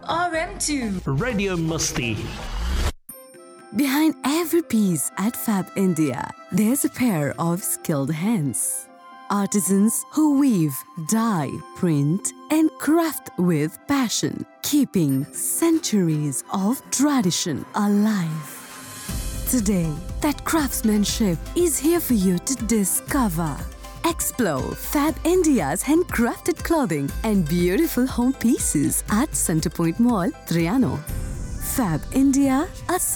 RM2 Radio Musti. Behind every piece at Fab India, there's a pair of skilled hands. Artisans who weave, dye, print, and craft with passion, keeping centuries of tradition alive. Today, that craftsmanship is here for you to discover. Explore Fab India's handcrafted clothing and beautiful home pieces at Centrepoint Mall, Triano. Fab India, a